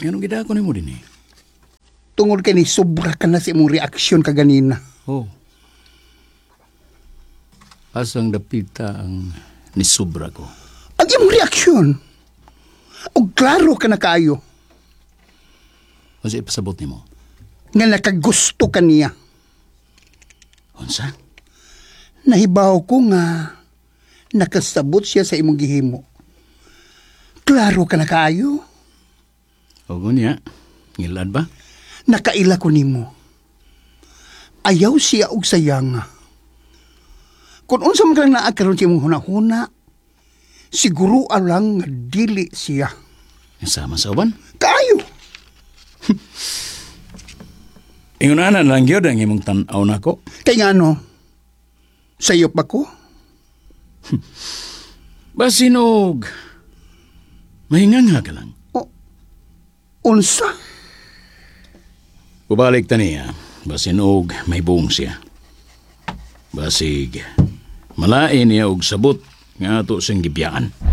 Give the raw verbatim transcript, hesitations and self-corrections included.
Anong gida ko ni mo din eh? Tungod kay ni sobra ka na sa imong reaksyon kaganina. Oh. Asang dapita ang nisubra ko. Ang imong reaksyon. O klaro ka na kaayo Kasi ipasabot ni mo. nga nakagusto ka niya. Unsa? Nahibaw ko nga nakasabot siya sa imong gihimo. Klaro ka na kaayo. O gunya, ngilad ba? Nakaila ko nimo. Ayaw siya og sayanga. Kung unsa man kang naa karon sa imong hunahuna, siguro alang nga dili siya. Sama sa uban? Kaayo. Ingunanan lang yun ang imong tanaw na ko. Kay nga ano, sayop ako? Basinog. Mahinganga ka lang. O, unsa? Bubalik ta niya. Basinog, may buong siya. Basig, malain niya og sabot nga ato sing gibiyaan.